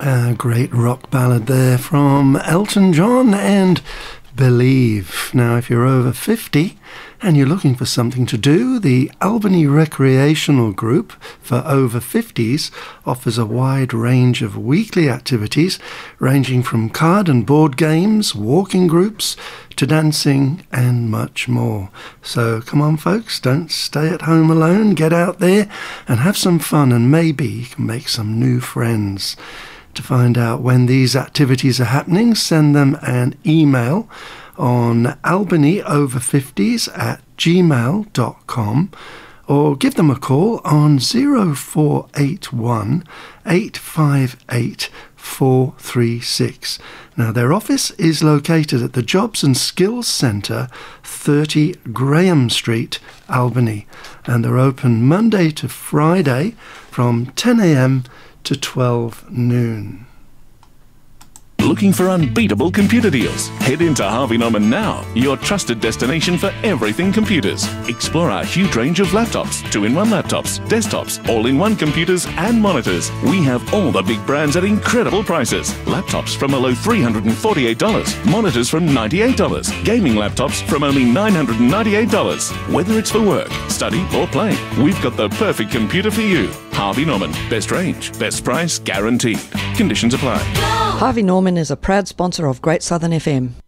A great rock ballad there from Elton John and Believe. Now, if you're over 50 and you're looking for something to do, the Albany Recreational Group for over 50s offers a wide range of weekly activities ranging from card and board games, walking groups, to dancing and much more. So come on folks, don't stay at home alone, get out there and have some fun, and maybe you can make some new friends. To find out when these activities are happening, send them an email on albanyover50s@gmail.com or give them a call on 0481 858 436. Now, their office is located at the Jobs and Skills Centre, 30 Graham Street, Albany, and they're open Monday to Friday from 10 a.m. to 12 noon. Looking for unbeatable computer deals? Head into Harvey Norman now, your trusted destination for everything computers. Explore our huge range of laptops, 2-in-1 laptops, desktops, all-in-one computers and monitors. We have all the big brands at incredible prices. Laptops from below $348, monitors from $98, gaming laptops from only $998. Whether it's for work, study or play, we've got the perfect computer for you. Harvey Norman, best range, best price guaranteed. Conditions apply. Harvey Norman is a proud sponsor of Great Southern FM.